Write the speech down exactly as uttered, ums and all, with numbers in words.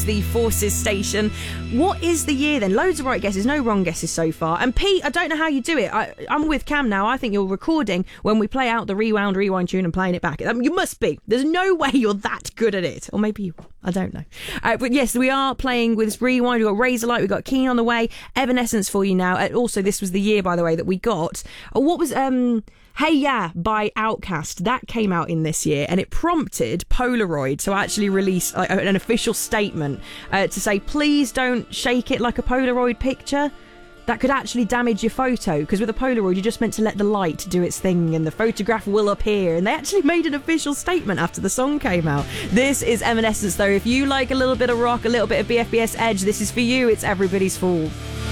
the Forces station. What is the year then? Loads of right guesses, no wrong guesses so far. And Pete, I don't know how you do it. I, I'm with Cam now. I think you're recording when we play out the rewound, rewind tune and playing it back. I mean, you must be. There's no way you're that good at it. Or maybe you are. I don't know. Uh, but yes, we are playing with this rewind. We've got Razorlight, we've got Keen on the way, Evanescence for you now. Uh, also, this was the year, by the way, that we got. Uh, what was... um? Hey Ya by Outkast, that came out in this year, and it prompted Polaroid to actually release uh, an official statement uh, to say, please don't shake it like a Polaroid picture. That could actually damage your photo, because with a Polaroid you're just meant to let the light do its thing and the photograph will appear, and they actually made an official statement after the song came out. This is Evanescence though. If you like a little bit of rock, a little bit of B F B S edge, this is for you. It's Everybody's Fool.